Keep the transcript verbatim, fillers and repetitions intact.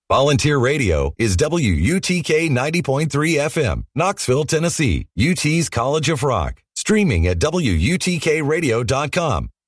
Volunteer Radio is W U T K ninety point three F M, Knoxville, Tennessee, U T's College of Rock. Streaming at W U T K radio dot com